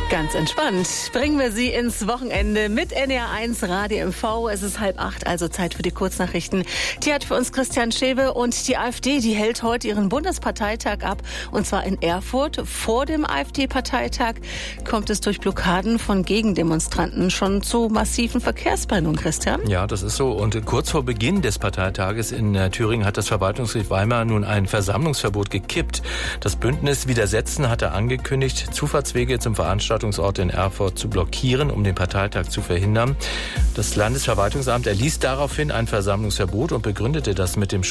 Ganz entspannt bringen wir Sie ins Wochenende mit NR1 Radio MV. Es ist 7:30, also Zeit für die Kurznachrichten. Die hat für uns Christian Schewe, und die AfD, die hält heute ihren Bundesparteitag ab, und zwar in Erfurt. Vor dem AfD-Parteitag kommt es durch Blockaden von Gegendemonstranten schon zu massiven Verkehrsbrennungen, Christian. Ja, das ist so. Und kurz vor Beginn des Parteitages in Thüringen hat das Verwaltungsgericht Weimar nun ein Versammlungsverbot gekippt. Das Bündnis Widersetzen hatte angekündigt, Zufahrtswege zum Veranstaltungsort in Erfurt zu blockieren, um den Parteitag zu verhindern. Das Landesverwaltungsamt erließ daraufhin ein Versammlungsverbot und begründete das mit dem